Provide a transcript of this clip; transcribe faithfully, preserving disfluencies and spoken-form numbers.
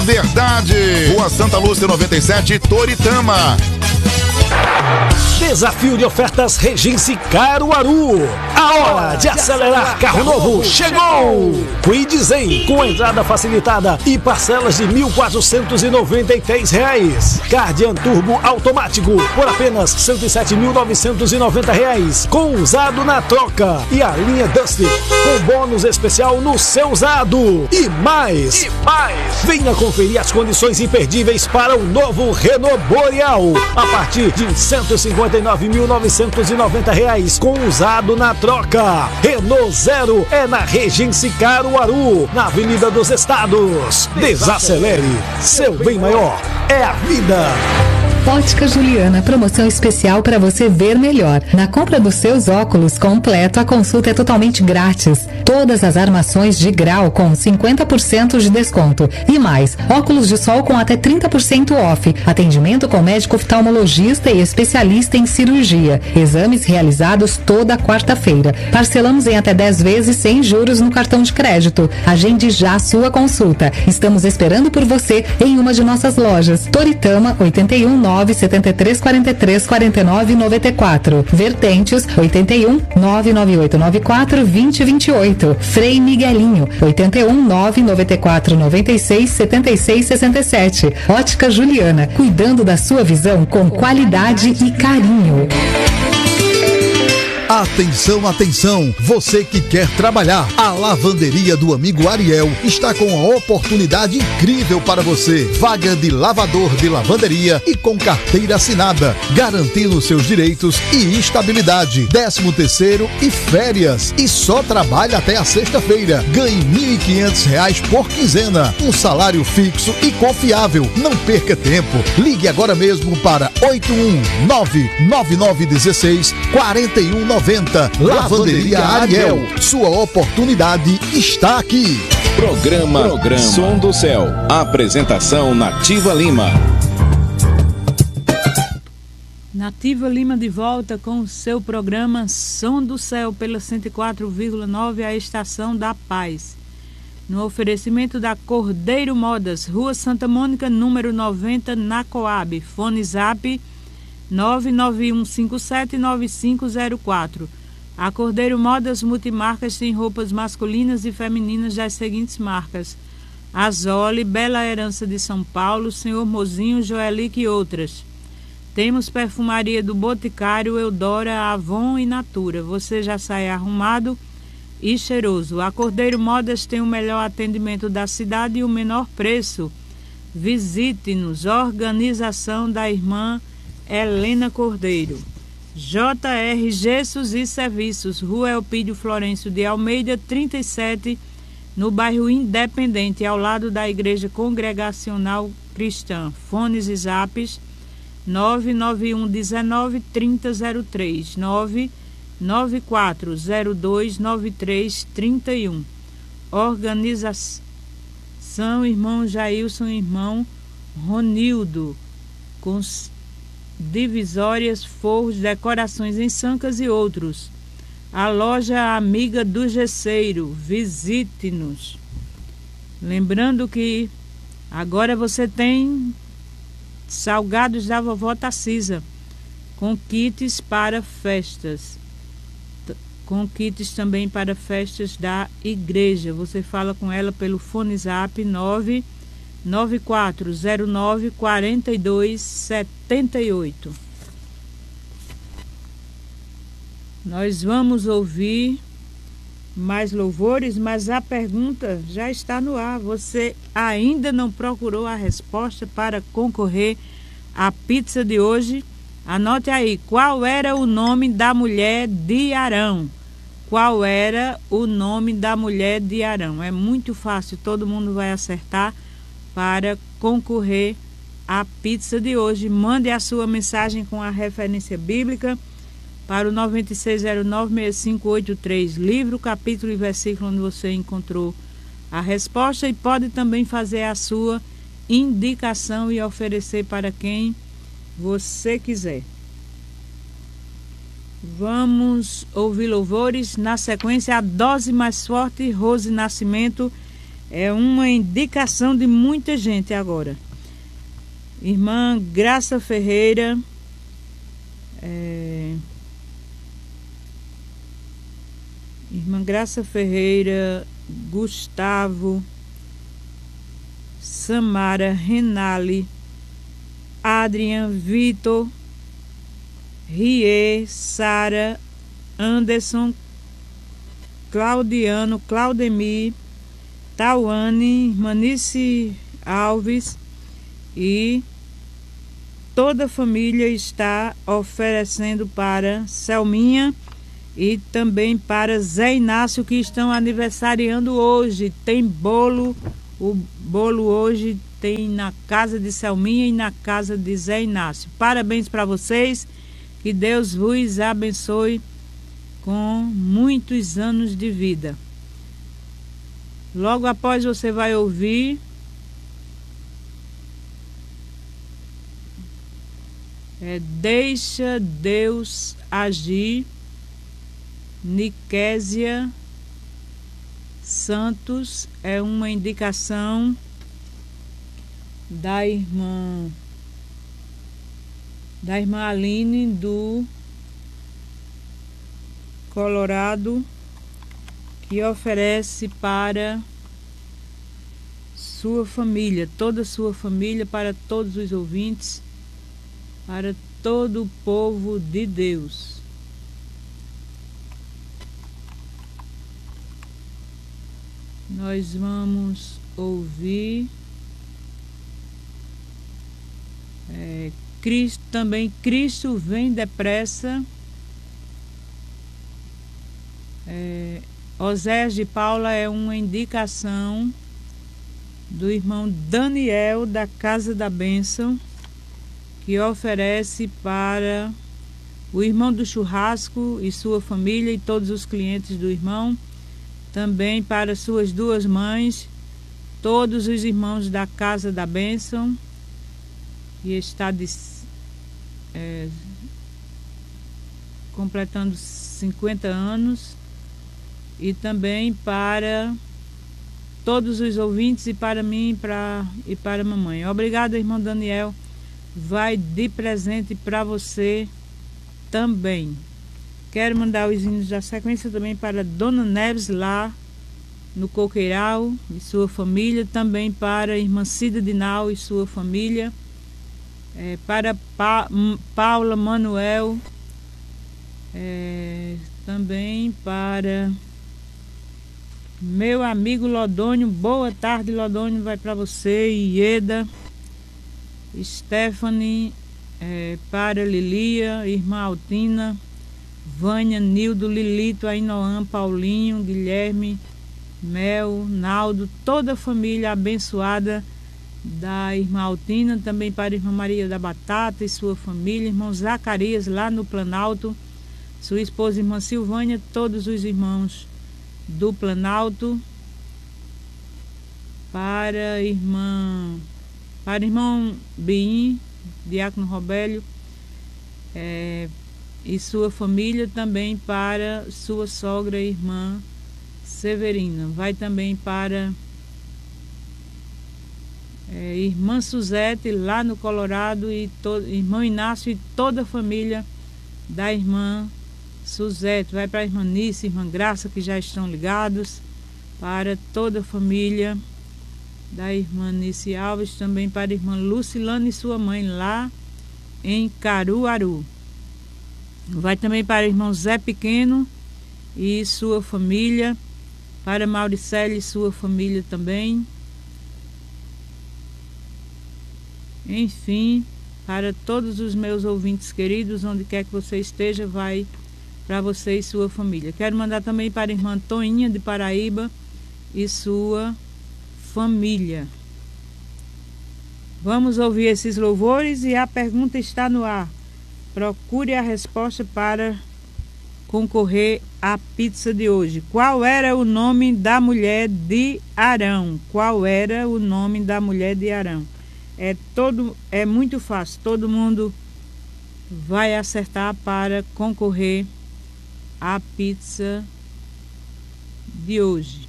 verdade. Rua Santa Lúcia noventa e sete, Toritama. Desafio de ofertas Regense Caruaru. A hora de acelerar carro novo chegou! Kwid Zen com entrada facilitada e parcelas de mil quatrocentos e noventa e três reais. Cardian Turbo automático por apenas cento e sete mil novecentos e noventa reais com usado na troca. E a linha Duster com bônus especial no seu usado. E mais! E mais! Venha conferir as condições imperdíveis para o novo Renault Boreal a partir de cento e cinquenta e nove mil novecentos e noventa reais com usado na troca. Renault Zero é na Regense Caruaru, na Avenida dos Estados. Desacelere, seu bem maior é a vida. Ótica Juliana, promoção especial para você ver melhor. Na compra dos seus óculos completo, a consulta é totalmente grátis. Todas as armações de grau com cinquenta por cento de desconto. E mais, óculos de sol com até trinta por cento off. Atendimento com médico oftalmologista e especialista em cirurgia. Exames realizados toda quarta-feira. Parcelamos em até dez vezes sem juros no cartão de crédito. Agende já a sua consulta. Estamos esperando por você em uma de nossas lojas. Toritama, oitenta e um, nove setenta e três, quarenta e três, quarenta e nove, noventa e quatro. Vertentes, oitenta e um, nove nove oito nove quatro, vinte, vinte e oito. Frei Miguelinho, oitenta e um, nove noventa e quatro, noventa e seis, setenta e seis, sessenta e sete. Ótica Juliana, cuidando da sua visão com qualidade e carinho. Atenção, atenção, você que quer trabalhar, a lavanderia do amigo Ariel está com uma oportunidade incrível para você. Vaga de lavador de lavanderia e com carteira assinada, garantindo seus direitos e estabilidade, décimo terceiro e férias. E só trabalha até a sexta-feira. Ganhe mil e quinhentos reais por quinzena, um salário fixo e confiável. Não perca tempo. Ligue agora mesmo para oito um nove, nove nove um seis, quatro um nove zero. Lavanderia Ariel, sua oportunidade está aqui. Programa, Programa Som do Céu. Apresentação Nativa Lima. Nativa Lima de volta com o seu programa Som do Céu pela cento e quatro vírgula nove, a estação da paz. No oferecimento da Cordeiro Modas, Rua Santa Mônica, número noventa, na Coab. Fone Zap nove nove um cinco sete nove cinco zero quatro. A Cordeiro Modas Multimarcas tem roupas masculinas e femininas das seguintes marcas: Azole, Bela Herança de São Paulo, Senhor Mozinho, Joelique e outras. Temos perfumaria do Boticário, Eudora, Avon e Natura. Você já sai arrumado e cheiroso. A Cordeiro Modas tem o melhor atendimento da cidade e o menor preço. Visite-nos. Organização da irmã Helena Cordeiro. J R Gessos e Serviços, Rua Elpídio Florencio de Almeida, trinta e sete, no bairro Independente, ao lado da Igreja Congregacional Cristã. Fones e zaps nove nove um um, trinta, zero três, nove nove quatro zero dois, nove três três um. Organização Irmão Jailson e Irmão Ronildo, com divisórias, forros, decorações em sancas e outros. A loja amiga do Gesseiro, visite-nos. Lembrando que agora você tem salgados da vovó Tacisa, com kits para festas, com kits também para festas da igreja. Você fala com ela pelo fone zap nove nove quatro zero nove, quatro dois sete oito. Nós vamos ouvir mais louvores, mas a pergunta já está no ar. Você ainda não procurou a resposta para concorrer à pizza de hoje? Anote aí, qual era o nome da mulher de Arão? Qual era o nome da mulher de Arão? É muito fácil, todo mundo vai acertar para concorrer à pizza de hoje. Mande a sua mensagem com a referência bíblica para o nove seis zero nove, seis cinco oito três. Livro, capítulo e versículo onde você encontrou a resposta, e pode também fazer a sua indicação e oferecer para quem você quiser. Vamos ouvir louvores. Na sequência, a dose mais forte, Rose Nascimento, É uma indicação de muita gente agora. Irmã Graça Ferreira, é... Irmã Graça Ferreira, Gustavo, Samara, Renale, Adrian, Vitor, Rie, Sara, Anderson, Claudiano, Claudemir, Tauane, Manice Alves, e toda a família está oferecendo para Selminha e também para Zé Inácio, que estão aniversariando hoje. Tem bolo, o bolo hoje tem na casa de Selminha e na casa de Zé Inácio. Parabéns para vocês, que Deus vos abençoe com muitos anos de vida. Logo após você vai ouvir é, Deixa Deus Agir, Nikésia Santos. É uma indicação da irmã da irmã Aline do Colorado, que oferece para sua família, toda a sua família, para todos os ouvintes, para todo o povo de Deus. Nós vamos ouvir é, Cristo, também Cristo vem depressa. É, Oséias de Paula é uma indicação do irmão Daniel da Casa da Bênção, que oferece para o irmão do churrasco e sua família e todos os clientes do irmão, também para suas duas mães, todos os irmãos da Casa da Bênção, que está de, é, completando cinquenta anos, e também para todos os ouvintes e para mim e para, e para a mamãe. Obrigada, irmão Daniel. Vai de presente para você também. Quero mandar os hinos da sequência também para Dona Neves lá no Coqueiral e sua família, também para a irmã Cida Dinal e sua família, é, para pa Paula Manuel, é, também para meu amigo Lodônio. Boa tarde, Lodônio, vai para você. Ieda, Stephanie, é, para Lilia, irmã Altina, Vânia, Nildo, Lilito, Ainoã, Paulinho, Guilherme, Mel, Naldo, toda a família abençoada da irmã Altina, também para a irmã Maria da Batata e sua família, irmão Zacarias lá no Planalto, sua esposa irmã Silvânia, todos os irmãos do Planalto, para a irmã para o irmão Bim, diácono Robélio, é, e sua família, também para sua sogra, irmã Severina. Vai também para é, irmã Suzete, lá no Colorado, e to, irmão Inácio e toda a família da irmã Suzete. Vai para a irmã Nice, irmã Graça, que já estão ligados, para toda a família da irmã Nice Alves, também para a irmã Lucilane e sua mãe lá em Caruaru. Vai também para o irmão Zé Pequeno e sua família, para Mauricélia e sua família também. Enfim, para todos os meus ouvintes queridos, onde quer que você esteja, vai para você e sua família. Quero mandar também para a irmã Toinha de Paraíba e sua família. Vamos ouvir esses louvores e a pergunta está no ar. Procure a resposta para concorrer à pizza de hoje. Qual era o nome da mulher de Arão? Qual era o nome da mulher de Arão? É, todo, é muito fácil, todo mundo vai acertar para concorrer à pizza de hoje.